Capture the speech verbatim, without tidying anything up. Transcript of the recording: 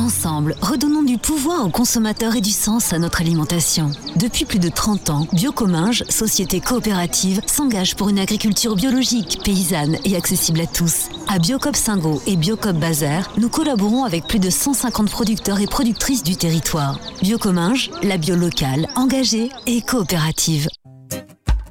Ensemble, redonnons du pouvoir aux consommateurs et du sens à notre alimentation. Depuis plus de trente ans, Biocominges, société coopérative, s'engage pour une agriculture biologique, paysanne et accessible à tous. À Biocoop Singo et Biocoop Bazaire, nous collaborons avec plus de cent cinquante producteurs et productrices du territoire. Biocominges, la bio locale, engagée et coopérative.